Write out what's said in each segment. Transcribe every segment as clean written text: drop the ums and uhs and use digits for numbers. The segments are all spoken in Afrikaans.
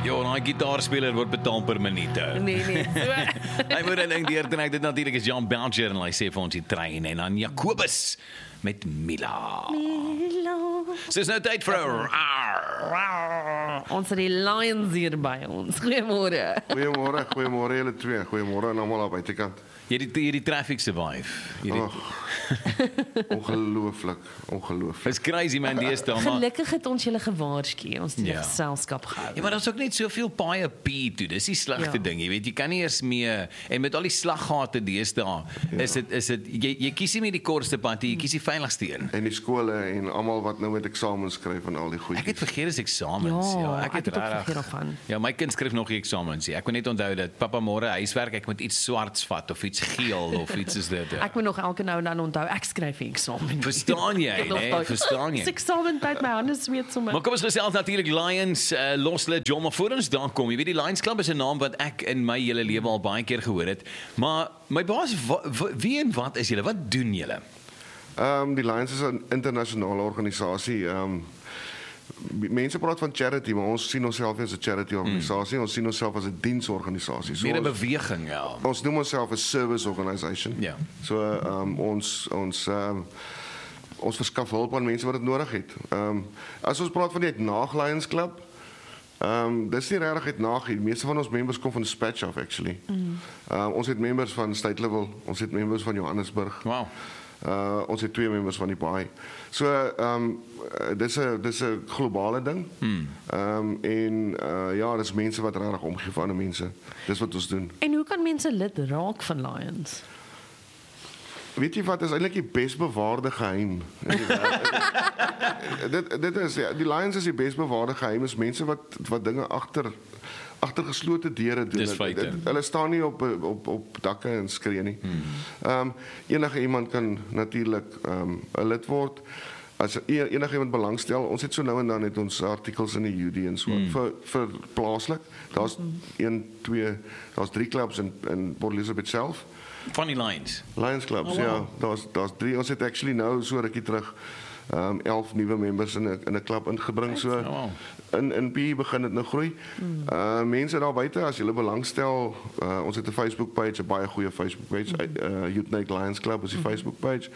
Ja, daai gitaarspeler word betaal per minuut. Nee, so. Hy moet dan dink deur dit natuurlik is Jan Belcher en hy sê vir ons die trein en dan Jacobus met Mila. So is nou tyd vir 'n Ons het die Lions hier by ons. Goeiemôre. Goeiemôre julle twee. Goeiemôre aan almal op buitekant. Hierdie traffic survive. Ongelooflik. It's crazy man, deesdae, maar Gelukkig het ons julle gewaarsku. Ons het geselskap gehou. ja, maar daar's ook net soveel paaie toe. Dis die slegte ding, jy weet, jy kan nie eers mee en met al die slaggate deesdae, is dit jy kies nie meer die kortste pad, jy kies die veiligste een. En die skole en almal wat nou met eksamens skryf en al die goedjies. Ek het vergeet dis eksamens. Ja, Ek het ook vergeet daarvan. Ja, my kind skryf nog die eksamens. Ek moet net onthou dat pappa môre huiswerk, ek moet iets swarts vat of iets geel of iets is dit. Ek moet nog elke nou en dan onthou ek skryf die eksamen. Verstaan jy, nee? Verstaan jy? Dis eksamen tyd my hande sweet sommer. Maar kom ons gesels natuurlik Lions, loslid John, maar voor ons daar kom, jy weet die Lions Club is 'n naam wat ek in my hele lewe al baie keer gehoor het. Maar my baas, wie en wat is julle? Wat doen julle? Die Lions is 'n internasionale organisasie. Mense praat van charity, maar ons sien onsself as 'n charity organisasie. Ons sien onsself as 'n diensorganisasie. So Meer 'n beweging, ja. ons noem onsself 'n service organisation. Ja. So ons verskaf hulp aan mense wat dit nodig het. As ons praat van die Uitnaag Lions Club, dis nie regtig Uitnaag nie. Die meeste van ons members kom van Dispatch af actually. Ons het members van State Level, ons het members van Johannesburg. Wow. Ons het 2 members van die Baai. So dis 'n globale ding. Ja, dis mense wat regtig omgee vir ander mense. Dis wat ons doen. En hoe kan mense lid raak van Lions? Weet jy wat is eintlik die besbewaarde geheim? dit is ja, die Lions is die besbewaarde geheim, is mense wat dinge agter geslote deure doen. Dis feite. Hulle staan nie op dakke en skree nie. Enige iemand kan natuurlik 'n lid word. As enige iemand belangstel, ons het so nou en dan het ons artikels in die UD en so vir plaaslik. Daar's 3 clubs in Port Elizabeth self. Van die Lions Clubs, wow. ja. Daar's 3. Ons het actually nou so rukkie terug 11 nuwe members in 'n klub ingebring. So in PE begin dit nou groei. Mense daar buite, as julle belangstel, ons het 'n Facebook page, 'n baie goeie Facebook page, Youth Night Lions Club is die Facebook page.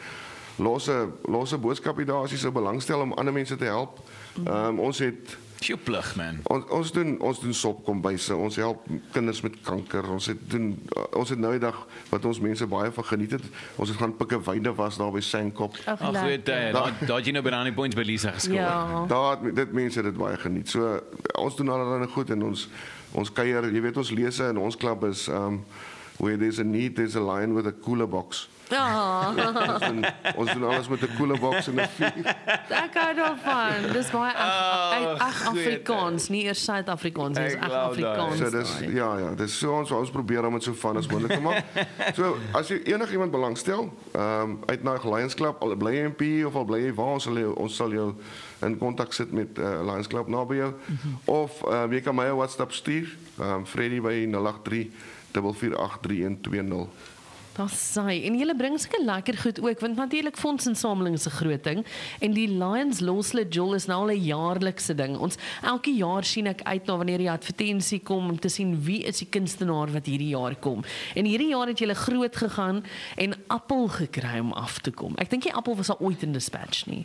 Losse boodskapie daar as jy sou belangstel om ander mense te help. Ons het jou plig man. Ons doen sopkombuise, ons help kinders met kanker. Ons het nou die dag wat ons mense baie van geniet het. Ons het gaan pikkewyne was daar by Sandkop. Ag weet jy, daar jy nou by Annie Points by Lisa geskoor. Ja. Dit mense dit baie geniet. So ons doen allerlei goed en ons kuier, jy weet ons lese in ons klub is where there's a need, there's a lion with a cooler box. Ja. Ons doen alles met 'n cooler box en 'n vuur. Ek hou daarvan. Dis baie Afrikaans, nie eers Suid-Afrikaans, dis reg Afrikaans. So dis so ons probeer om dit so van as moontlik te maak. So as jy enigiemand belangstel, Uitnaag Lions Club, al bly jy in PE of al bly jy waar, ons sal jou in kontak sit met Lions Club naby jou. Of jy kan my 'n WhatsApp stuur, Freddie by 083 448 3120. Dis saai. En julle bring seker lekker goed ook, want natuurlik fondsinsameling is 'n groot ding en die Lions loslid Joel is nou al 'n jaarlikse ding. Ons elke jaar sien ek uit na wanneer die advertensie kom om te sien wie is die kunstenaar wat hierdie jaar kom. En hierdie jaar het julle groot gegaan en Appel gekry om af te kom. Ek dink die Appel was al ooit in Dispatch nie.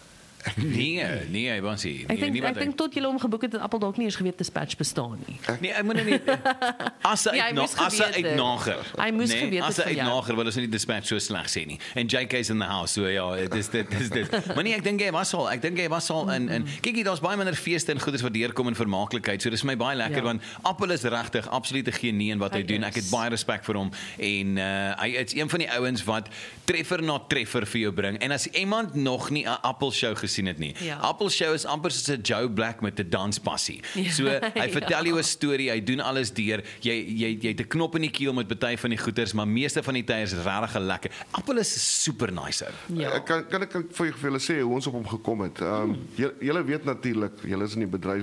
Nee, hy was nie. Ek dink tot julle hom geboek het Appel dalk nie eens geweet Dispatch bestaan nie. Nee, ek moet nie. As hy uitnager. Hy moes geweet het. As hy uitnager wil ons nie Dispatch so sleg sê nie. En JK's in the house, so ja, dis dit. Maar nee, ek dink hy was al in kyk, daar's baie minder feeste en goeders wat deurkom in vermaaklikheid. So dis vir my baie lekker want Appel is regtig absolute genie in wat hy doen. Ek het baie respek vir hom en hy is een van die ouens wat treffer na treffer vir jou bring. En as iemand nog nie 'n Appel show gesien het nie. Appel show is amper soos 'n Joe Black met 'n danspassie. So hy vertel jou 'n storie, hy doen alles deur. Jy het 'n knop in die kiel met baie van die goeters, maar meeste van die tye is regtig lekker. Appel is super nicer. Ja. Kan ek vir julle sê hoe ons op hom gekom het? Julle weet natuurlik, julle is in die bedryf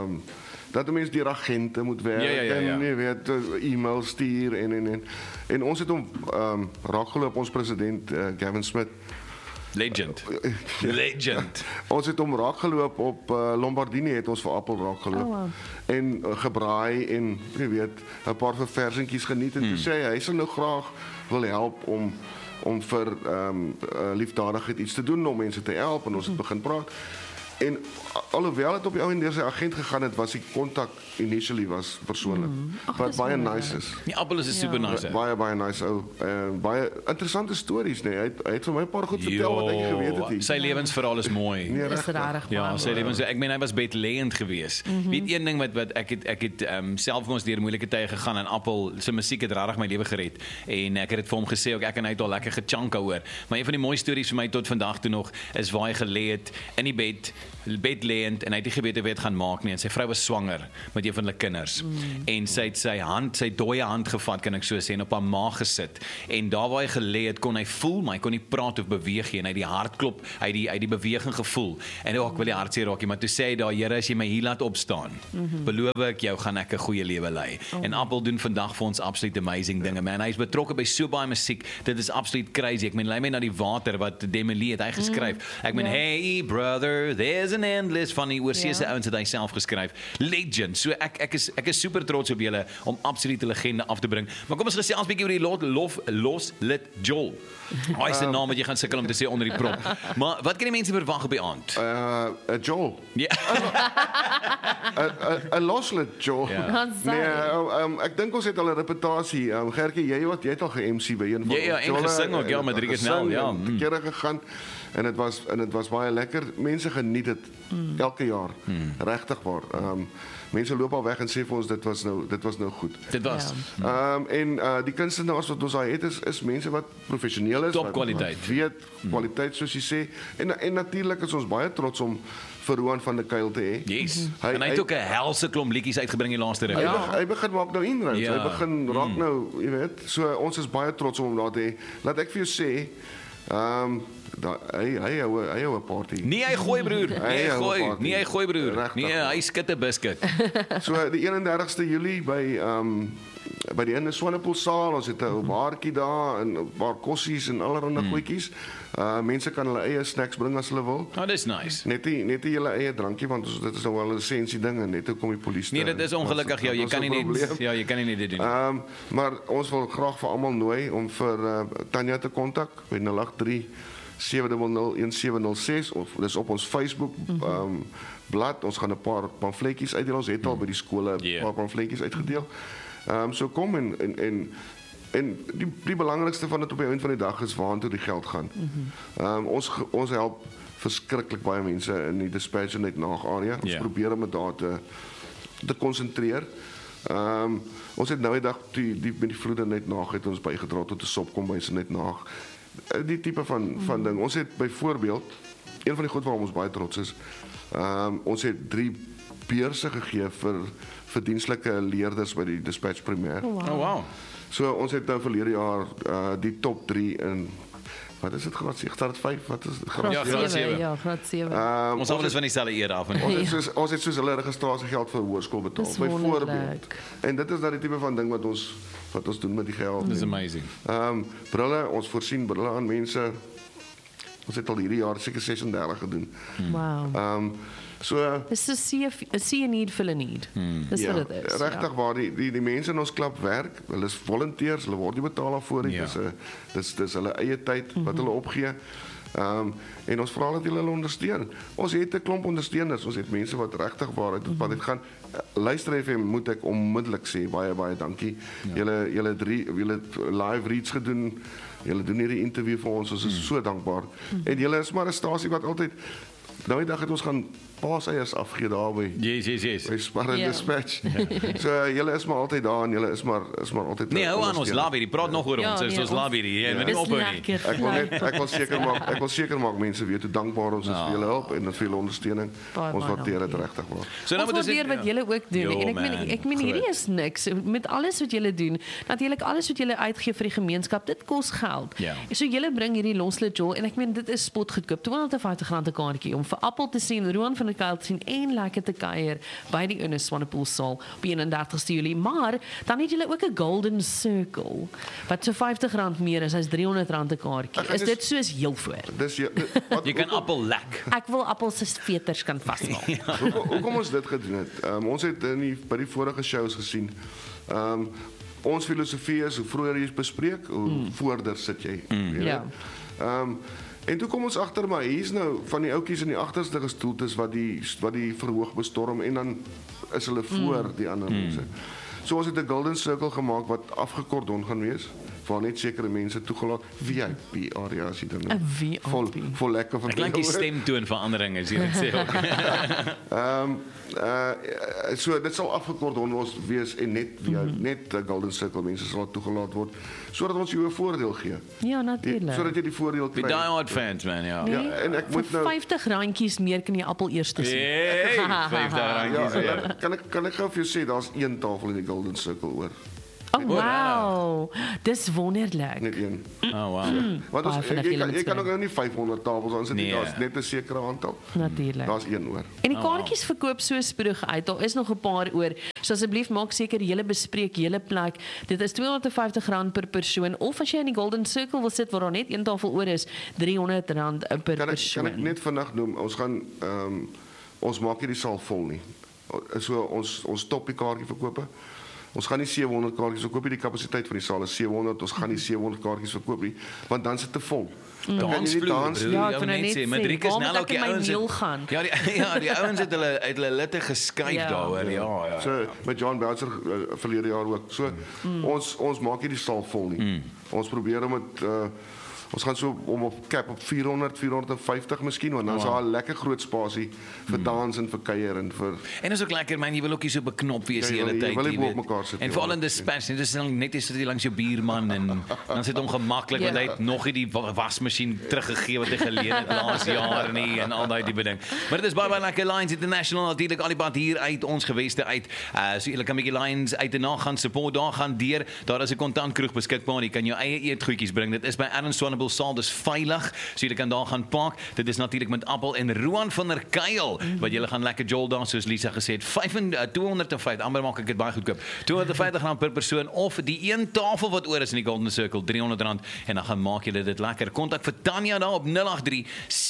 dat mense deur agente moet werk en jy weet e-mail stuur en ons het hom raakgeloop ons president Gavin Smith Legend. Legend. Ons het hom raak geloop op Lombardini het ons vir Appel raak geloop. Oh, wow. En gebraai en jy weet 'n paar verversingkies geniet en toe sê hy sal nou graag wil help om vir liefdadigheid iets te doen om mense te help en ons het begin praat. En alhoewel het op die ou en deur sy agent gegaan het, was die kontak initially was persoonlik. Ag, Wat dis baie wonderlik. nice is. Die Appel is 'n super nice. Baie nice ou. Baie interessante stories, nee. Hy het vir my 'n paar goed vertel wat ek nie geweet het nie. Sy lewensverhaal is mooi. Nee, Dis regtig. regtig Ja, baie sy lewens, ek meen hy was bedlêend geweest. Weet een ding wat ek het self ons deur moeilike tye gegaan en Appel se musiek het regtig my lewe gered. En ek het dit vir hom gesê ook ek en hy het al lekker gechunka hoor. Maar een van die mooi stories vir my tot vandag toe nog is waar hy gelê het in die bed lêend en hy het nie geweet hoe hy dit gaan maak nie en sy vrou was swanger met een van hulle kinders. En sy het sy dooie hand gevat, kan ek so sê, en op haar maag gesit. En daar waar hy gelê het, kon hy voel, maar hy kon nie praat of beweeg nie en hy het die hartklop, hy het die beweging gevoel. En ek wil die hartseer raak nie, maar toe sê hy daar, Here, as jy my hier laat opstaan, beloof ek jou gaan ek 'n goeie lewe lei. En Appel doen vandag vir ons absoluut amazing dinge, man. Hy is betrokke by so baie musiek. Dit is absoluut crazy. Ek meen, lei my na die water wat Demi het hy geskryf. Ek meen, hey brother, there's an endless van die oorseese ouens het hy self geskryf. Legend. So ek is super trots op julle om absolute legende af te bring. Maar kom ons gesels 'n bietjie oor die Los Lit Joel. Hy is 'n naam wat jy gaan sukkel om te sê onder die prop. Maar wat kan die mense verwag op die aand? Joel. Ja. 'n Loslet Joel. Ja. Nee, ek dink ons het al 'n reputasie. Gertjie, jy het al ge-MC by een van Ja, en gesing ook, ja, met Rieke Snell, ja. Een kere gegaan en dit was baie lekker. Mense geniet dit elke jaar. Regtig waar. Mense loop al weg en sê vir ons dit was nou goed. Dit was. En die kunstenaars wat ons daar het is mense wat professioneel is, Top wat kwaliteit. weet kwaliteit soos jy sê. En natuurlik is ons baie trots om vir Roan van der Kuil te hê. Yes. En hy het ook 'n helse klomp liedjies uitgebring die laaste ruk. Hy begin maak nou inroads. Ja. Hy begin raak nou, jy weet. So ons is baie trots om hom daar te hê. Laat ek vir jou sê, hy hou 'n party. Nee, hy gooi broer. Nee, hy gooi broer. Regtig. Nee, hy skit 'n biscuit. So die 31ste Julie by die Swanepoel saal, ons het 'n baartjie daar en 'n paar kossies en allerlei goedjies. Mense kan hulle eie snacks bring as hulle wil. Oh, dis nice. Net nie julle eie drankie want dit is nou wel 'n lisensie ding en net kom die polisie. Nee, dit is ongelukkig jou. Jy kan nie net jy kan nie dit doen nie. Maar ons wil graag vir almal nooi om vir Tanya te kontak by 083 700 1706 of dis op ons Facebook blad. Ons gaan 'n paar pamfletjies uitdeel. Ons het al by die skole 'n paar pamfletjies uitgedeel. So kom en die belangrikste van dit op die einde van die dag is waartoe die geld gaan. Ons help verskriklik baie mense in die Dispatch Net Nag area. Ons probeer om dit daar te konsentreer. Ons het nou die dag met die vloede Net Nag het ons bygedra tot 'n sopkombuis Net Nag. Die tipe van ding. Ons het byvoorbeeld een van die goed waarom ons baie trots is. Ons het 3 beurse gegee vir verdienstelike leerders by die Dispatch Primêr. Oh wow. So ons het nou verlede jaar die top 3 in wat is dit graad 6? Graad 5? Wat is dit? Graad 7. Ja, graad 7. Ons almal is van dieselfde era af. Ons het soos hulle registrasiegeld vir hoërskool betaal byvoorbeeld. En dit is nou die tipe van ding wat ons doen met die geld. This is amazing. Brille, ons voorsien brille aan mense. Ons het al hierdie jaar seker 36 gedoen. Wow. So Dis 'n see a need fill a need. Dis wat dit is. Regtig waar die mense in ons klub werk, hulle is volunteers, hulle word nie betaal daarvoor nie. Dis hulle eie tyd wat hulle opgee. En ons vra dat hulle ondersteun. Ons het 'n klomp ondersteuners, ons het mense wat regtig waar wat dit gaan. Luister FM moet ek onmiddellik sê baie dankie. Julle het live reads gedoen. Julle doen hierdie interview vir ons. Ons is so dankbaar. En julle is maar 'n stasie wat altyd nou die dag het ons gaan paaseiers afgee daar by. Yes. By Sparrow Dispatch. So julle is maar altyd daar en julle is maar altyd. Nee, hou aan ons love hierdie. Praat nog oor ons. Ons love hierdie. Jy moet nie ophou nie. Ek wil seker maak mense weet hoe dankbaar ons is vir julle hulp en vir julle ondersteuning. Ons waardeer dit regtig waar. So nou moet ons waardeer wat julle ook doen en ek meen hierdie is niks met alles wat julle doen. Natuurlik alles wat julle uitgee vir die gemeenskap, dit kos geld. So julle bring hierdie Los Lit Joel en ek meen dit is spotgoedkoop. R250 'n kaartjie om vir Appel te sien, Roan van mekaar te sien en lekker te kuier by die Ernest Swanepoel saal op 31ste Julie. Maar dan het julle ook 'n Golden Circle wat so R50 meer is as R300 'n kaartjie. Is dit soos heel voor? Dis Jy kan appel lek. Ek wil appels se veters kan vasmaak. Hoekom ons dit gedoen het? Ons het by die vorige shows gesien. Ons filosofie is hoe vroeër jy bespreek, hoe voorder sit jy. Ja. En toe kom ons agter maar hier's nou van die ouetjies in die agterste gestoeltes wat die verhoog bestorm en dan is hulle voor die ander mense. So ons het 'n Golden Circle gemaak wat afgekordon gaan wees, waar net sekere mense toegelaat VIP area as jy dan 'n VIP. Vol lekker van. Ek klink die stemtoon verandering as jy dit sê ook. So dit sal afgekordon wees en net 'n Golden Circle mense sal toegelaat word sodat ons jou 'n voordeel gee. Ja, natuurlik. Sodat jy die voordeel kry. Die die-hard fans man, ja. Ja, en ek moet nou R50 meer kan jy appel eers sien. Hey, R50 weer. Kan ek gou vir jou sê daar's een tafel in die Golden Circle oor. Oh wow. Dis wonderlik. Net een. Oh wow. Want Baie vinnig julle moet jy kan spring. ook nou nie 500 tafels aan sit nie. Nee. Daar's net 'n sekere aantal. Natuurlik. Daar's een oor. En die kaartjies verkoop so spoedig uit. Daar is nog 'n paar oor. So asseblief maak seker jy bespreek julle plek. Dit is R250 per persoon of as jy in die Golden Circle wil sit waar daar net een tafel oor is, R300 per persoon. Kan ek net vinnig noem, ons gaan ons maak nie die saal vol nie. So ons stop die kaartjie verkope. Ons gaan nie 700 kaartjies verkoop nie, die kapasiteit van die saal is 700, ons gaan nie 700 kaartjies verkoop nie, want dan sit te vol. Dan kan jy nie Dansvloer, dans broer, nie. Ja, ek jy wil nou net net sê, sê, Madrikus waarom nou moet ook ek in die my ouens meel het- gaan? Ja, die ouens het hulle litte geskuif Ja. daaroor. Ja. So met John Bouncer verlede jaar ook. So ons maak nie die saal vol nie. Ons probeer om dit ons gaan so om op cap op 400, 450 miskien, want dan is daar 'n lekker groot spasie vir dans en vir kuier en vir En is ook lekker man, jy wil ook nie so beknop wees die Ja, jy hele wil- jy tyd. wil nie jy bo weet. op mekaar sit En nie, veral ja. in dispatch, dit is net is dit langs jou buurman en dan sit hom gemaklik want Ja. hy het nog nie die wasmasjien teruggegee wat hy geleen het laas jaar nie en al daai tipe ding. Maar dit is baie lekker. Lions International natuurlik al die pad hier uit ons geweste uit. So julle kan 'n bietjie Lions uit en na gaan support, daar gaan deur. Daar is 'n kontantkroeg beskikbaar. Jy kan jou eie eetgoedjies bring. Dit is by Ernest Swanepoel saal, dis veilig. So julle kan daar gaan park. Dit is natuurlik met Appel en Roan van der Kuil wat julle gaan lekker jol daar soos Lisa gesê het. 250, amper maak ek dit baie goedkoop. R250 per persoon of die een tafel wat oor is in die Golden Circle R300 en dan gaan maak julle dit lekker. Kontak vir Tanya daar op 083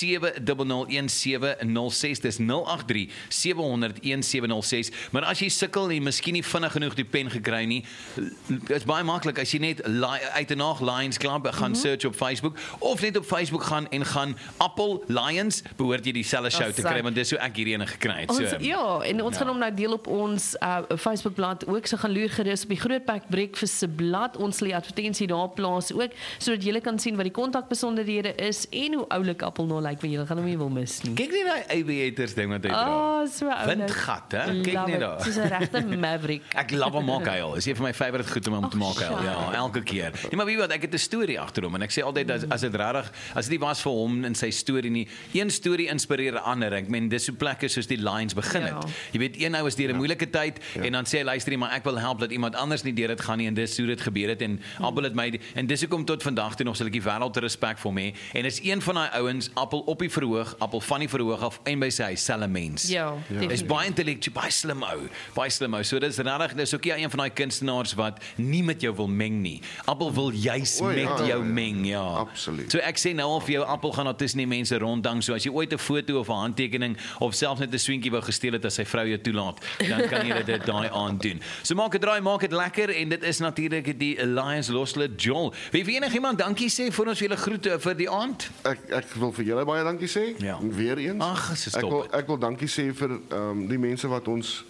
700 1706. Dis 083 700 1706. Maar as jy sukkel en jy miskien nie vinnig genoeg die pen gekry nie, is baie maklik as jy net uit en na Lions Club gaan search op Facebook of net op Facebook gaan en gaan Appel Lions behoort jy dieselfde show te kry want dis hoe ek hierdie ene gekry het. Ons, ja, en ons gaan hom nou deel op ons Facebookblad ook. So gaan loer gerus op die Groot Pack Breakfast se blad. Ons sal die advertensie daar plaas ook sodat julle kan sien wat die kontakbesonderhede is en hoe oulik Appel nou lyk, want julle gaan hom nie wil mis nie. Kyk net daai aviators ding wat hy dra. Oh, so oulik. Windgat, hè? Kyk Love net it. daar. Dis 'n regte maverick. Ek love hom maak huil. Is een van my favourite goed om te maak huil. Sjaak. Ja, elke keer. Nee, maar weet jy wat, ek het 'n storie agter hom en ek sê altyd as dit regtig as dit nie was vir hom in sy storie nie, een storie inspireer 'n ander. Ek meen dis hoe plekke soos die Lions begin het. Ja. Jy weet, een ou is deur 'n moeilike tyd en dan sê hy luister jy, maar ek wil help dat iemand anders nie deur dit gaan nie en dis hoe dit gebeur het en Appel het my en dis hoekom tot vandag toe nog sal ek die wêreld te respek vir hom hê en is een van daai ouens Appel op die verhoog, Appel van die verhoog af en by sy huis selfe mens. Ja, Hy's definitief. baie intellektueel, baie slim ou. Baie slim ou. So dis regtig dis ook een van daai kunstenaars wat nie met jou wil meng nie. Appel wil juis O, ja, met ja, jou ja. meng, ja. Absoluut. So ek sê nou al vir jou Appel gaan daar tussen die mense rondhang. So as jy ooit 'n foto of 'n handtekening of selfs net 'n swentjie wou gesteel het as sy vrou jou toelaat, dan kan jy dit daai aand doen. So maak 'n draai, maak dit lekker en dit is natuurlik die Lions Loslet Joel. Wie enigiemand dankie sê vir ons julle groete vir die aand. Ek wil vir julle baie dankie sê. Ja. Weer eens. Ag, dis stop. Ek wil dankie sê vir die mense wat ons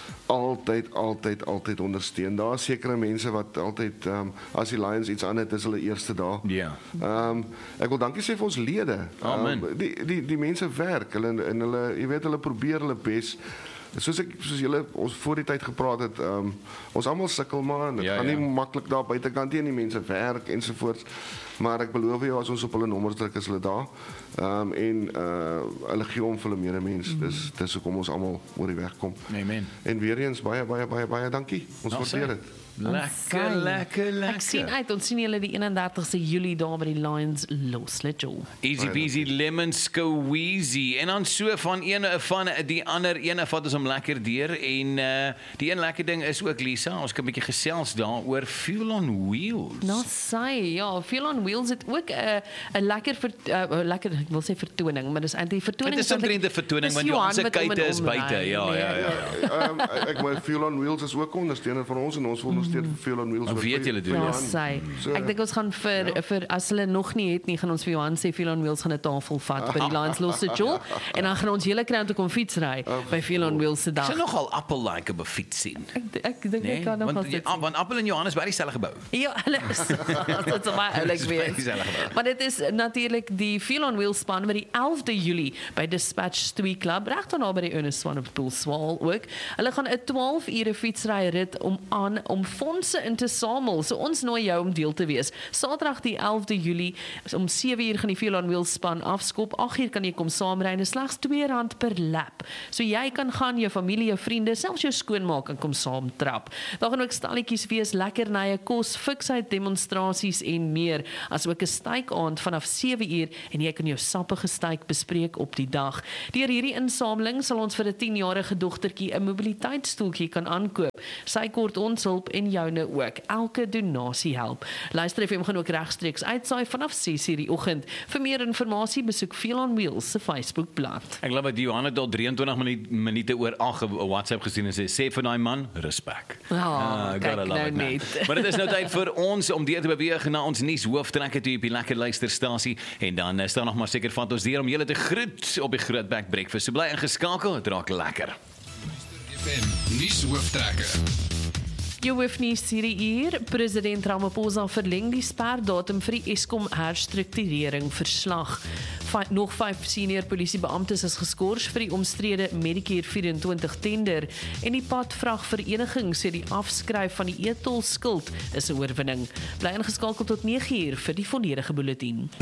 altyd ondersteun. Daar is sekere mense wat altyd as die Lions iets aan het, is hulle eerste daar. Ja. Ek wil dankie sê vir ons lede. Amen. Die mense werk, hulle jy weet hulle probeer hulle bes. Soos julle ons voor die tyd gepraat het, ons almal sukkel maar en dit gaan nie maklik daar buitekant nie, die mense werk ensovoorts. Maar ek beloof jou as ons op hulle nommers druk is hulle daar. En hulle gee om vir hulle medemens. Dis hoekom ons almal oor die weg kom. Amen. En weer eens baie dankie. Ons waardeer dit. Lekker. Ek sien uit, ons sien julle die 31ste Julie daar by die Lions Los Little. Easy peasy lemon squeezy. En dan so van die ander ene vat ons hom lekker deur en die een lekker ding is ook Lisa, ons kan 'n bietjie gesels daaroor Fuel on Wheels. Nou sê, ja, Fuel on Wheels het ook 'n lekker lekker, ek wil sê vertoning, maar dis eintlik vertoning. Dit is omtrent 'n vertoning want Johan se kuite is buite. Ja. Ek my Fuel on Wheels is ook ondersteuner van ons en ons wil ondersteun Fuel on Wheels. Wat weet julle doen? Ja, sê. Ek dink ons gaan vir as hulle nog nie het nie, gaan ons vir Johan sê Fuel on Wheels gaan 'n tafel vat by die Lions Los Little en dan gaan ons hele kry om te kom fietsry by Fuel on Wheels se dag. Sy nogal Appel like op 'n fiets sien. Ek dink ek kan nog want Appel en Johannes by dieselfde gebou. Ja, hulle is dit is baie oulik weer. Maar dit is natuurlik die Fuel on Wheels span met die 11de Julie by Dispatch Stewie Club reg daarna by die Ernest Swanepoel Swaal ook. Hulle gaan 'n 12 ure fietsry rit om fondse in te samel. So ons nooi jou om deel te wees. Saterdag die 11de Julie om 7 uur gaan die Fuel on Wheels span afskop. 8 uur kan jy kom saamry en slegs R2 per lap. So jy kan gaan, jou familie, jou vriende, selfs jou skoonmaak en kom saam trap. Daar gaan ook stalletjies wees, lekkernye, kos, fiksheid demonstrasies en meer, as ook 'n stykaand vanaf 7 uur en jy kan jou sappige styk bespreek op die dag. Deur hierdie insameling sal ons vir 'n 10-jarige dogtertjie 'n mobiliteitsstoeltjie kan aankoop. Sy kort ons hulp en joune ook. Elke donasie help. Luister FM gaan ook regstreeks uitsaai vanaf 6:00 die oggend. Vir meer inligting besoek Fuel on Wheels se Facebookblad. Ek glo dat Johan het al 23 minute oor 8 'n WhatsApp gesien en sê vir daai man respek. Kyk nou net. Maar dit is nou tyd vir ons om deur te beweeg na ons nuushooftrekke toe op die lekker luisterstasie en dan staan nog maar seker van ons deur om julle te groet op die Grootbek Breakfast. So bly ingeskakel, dit raak lekker. FM nuushooftrekke. Jou hoofnuus hierdie uur, president Ramaphosa verleng die sperdatum vir die Eskom herstrukturering verslag. Nog 5 senior polisiebeamptes is geskort vir die omstrede Medicare 24 tender en die padvragvereniging sê die afskryf van die e-tolskuld is 'n oorwinning. Bly ingeskakel tot 9:00 vir die volledige bulletin.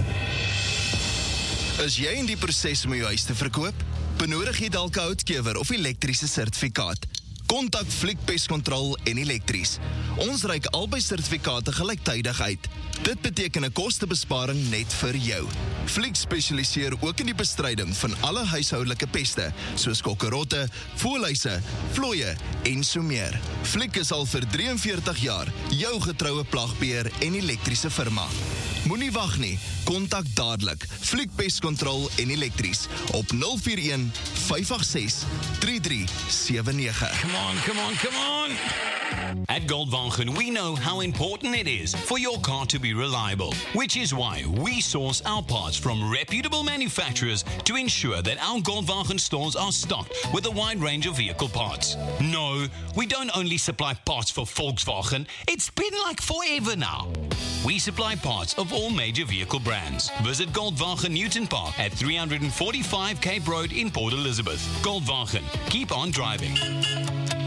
Is jy in die proses om jou huis te verkoop? Benodig jy dalk 'n houtkewer of elektriese sertifikaat? Kontak Fliek Pestkontrol en Elektries. Ons reik albei sertifikate gelyktydig uit. Dit beteken 'n kostebesparing net vir jou. Fliek spesialiseer ook in die bestryding van alle huishoudelike peste, soos kokkerotte, voëlhuise, vlooie en so meer. Fliek is al vir 43 jaar jou getroue plagbeheer en elektriese firma. Moenie wag nie, kontak dadelik Fliek Pestkontrol en Elektries op 041 586 3379. Come on. At Goldwagen, we know how important it is for your car to be reliable, which is why we source our parts from reputable manufacturers to ensure that our Goldwagen stores are stocked with a wide range of vehicle parts. No, we don't only supply parts for Volkswagen, it's been like forever now. We supply parts of all major vehicle brands. Visit Goldwagen Newton Park at 345 Cape Road in Port Elizabeth. Goldwagen, keep on driving.